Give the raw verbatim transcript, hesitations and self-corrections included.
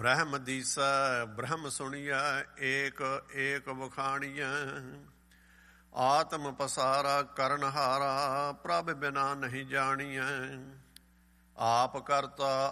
ਬ੍ਰਹਮ ਦੀਸੈ ਬ੍ਰਹਮ ਸੁਣੀਐ, ਏਕ ਏਕ ਵਖਾਣੀਐ। ਆਤਮ ਪਸਾਰਾ ਕਰਨ ਹਾਰਾ, ਪ੍ਰਭ ਬਿਨਾ ਨਹੀਂ ਜਾਣੀਐ। ਆਪ ਕਰਤਾ